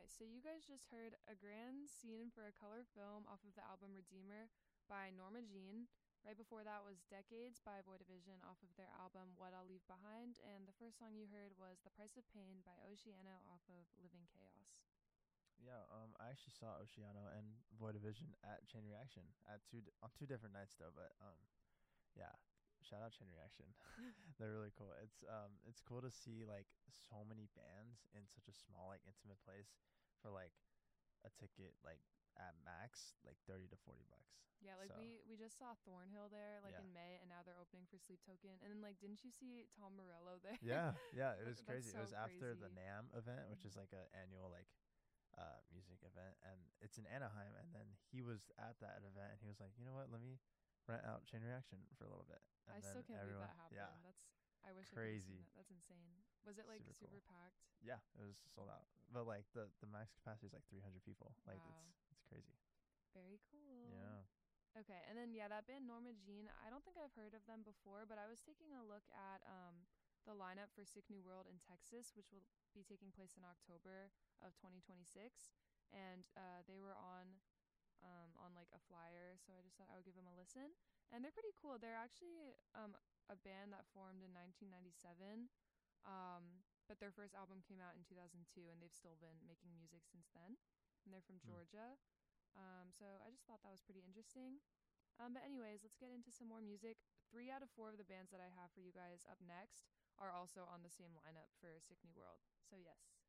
Okay, so you guys just heard a grand scene for a color film off of the album Redeemer by Norma Jean. Right before that was Decades by Boy Division off of their album What I'll Leave Behind. And the first song you heard was The Price of Pain by Oceano off of Living Chaos. Yeah, I actually saw Oceano and Void Division at Chain Reaction at on two different nights though. But yeah, shout out Chain Reaction. They're really cool. It's cool to see like so many bands in such a small like intimate place for like a ticket like at max like 30 to 40 bucks. Yeah, like So we just saw Thornhill there like yeah, in May, and now they're opening for Sleep Token. And then like, didn't you see Tom Morello there? yeah, it was That's crazy. It so was after the crazy. NAM event, which Mhm. is like a annual like music event, and it's in Anaheim. And then he was at that event, and he was like, you know what? Let me rent out Chain Reaction for a little bit. I And still then can't believe everyone, that yeah, happened. I wish I could have seen crazy, that. That's insane. Was it like super super cool. packed? Yeah, it was sold out. But like the max capacity is like 300 people. Like Wow. it's crazy. Very cool. Yeah. Okay, and then yeah, that band Norma Jean. I don't think I've heard of them before, but I was taking a look at the lineup for Sick New World in Texas, which will be taking place in October of 2026, and they were on like a flyer, so I just thought I would give them a listen. And they're pretty cool. They're actually a band that formed in 1997, but their first album came out in 2002, and they've still been making music since then. And they're from Hmm. Georgia, so I just thought that was pretty interesting. But anyways, let's get into some more music. 3 out of 4 of the bands that I have for you guys up next are also on the same lineup for Sick New World. So yes.